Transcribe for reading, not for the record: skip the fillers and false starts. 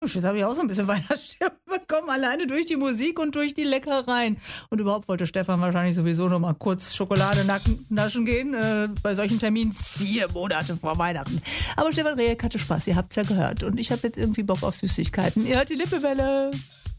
Jetzt habe ich auch so ein bisschen Weihnachtsstimmung bekommen, alleine durch die Musik und durch die Leckereien. Und überhaupt wollte Stefan wahrscheinlich sowieso noch mal kurz Schokolade naschen gehen, bei solchen Terminen 4 Monate vor Weihnachten. Aber Stefan Rehek hatte Spaß, ihr habt es ja gehört. Und ich habe jetzt irgendwie Bock auf Süßigkeiten. Ihr hört die Lippewelle.